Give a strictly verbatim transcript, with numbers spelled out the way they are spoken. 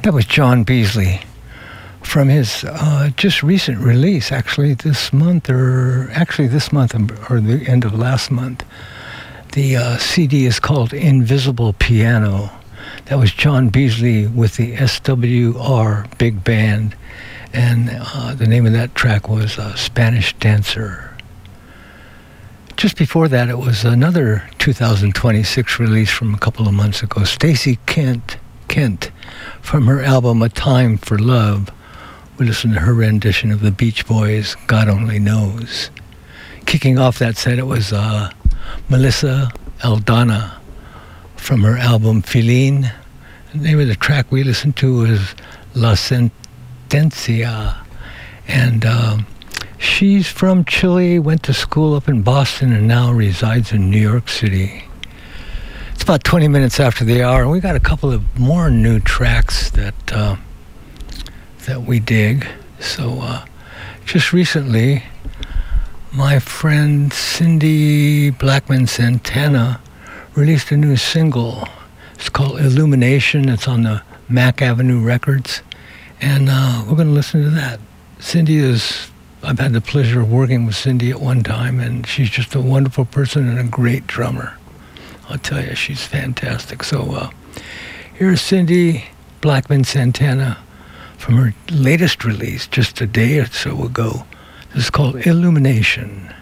That was John Beasley from his uh, just recent release, actually this month, or actually this month, or the end of last month. The uh, C D is called Invisible Piano. That was John Beasley with the S W R Big Band, and uh, the name of that track was uh, Spanish Dancer. Just before that, it was another two thousand twenty-six release from a couple of months ago, Stacey Kent, Kent, from her album A Time for Love. We listened to her rendition of the Beach Boys' God Only Knows. Kicking off that set, it was uh, Melissa Aldana from her album Feline. The name of the track we listened to was La Sentencia. And um, she's from Chile, went to school up in Boston, and now resides in New York City. It's about twenty minutes after the hour, and we got a couple of more new tracks that uh, that we dig. So uh, just recently, my friend Cindy Blackman Santana released a new single. It's called Illumination. It's on the Mac Avenue Records, and uh, we're going to listen to that. Cindy is, I've had the pleasure of working with Cindy at one time, and she's just a wonderful person and a great drummer. I'll tell you, she's fantastic. So uh, here's Cindy Blackman Santana from her latest release just a day or so ago. This is called Illumination.